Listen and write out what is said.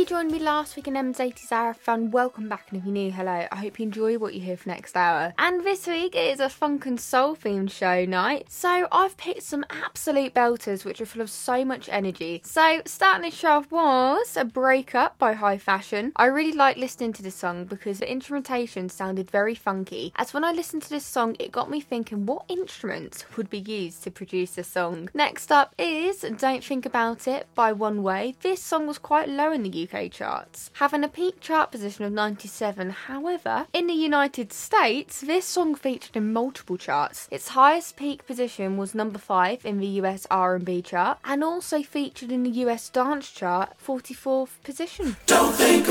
you joined me last week in Em's 80s Hour of Fun, welcome back, and if you're new, hello. I hope you enjoy what you hear for next hour. And this week it is a funk and soul themed show night, so I've picked some absolute belters which are full of so much energy. So starting this show off was A Breakup by High Fashion. I really like listening to this song because the instrumentation sounded very funky, as when I listened to this song it got me thinking what instruments would be used to produce a song. Next up is Don't Think About It by One Way. This song was quite low in the UK charts, having a peak chart position of 97. However, in the United States, this song featured in multiple charts. Its highest peak position was number 5 in the US R&B chart, and also featured in the US dance chart, 44th position. Don't think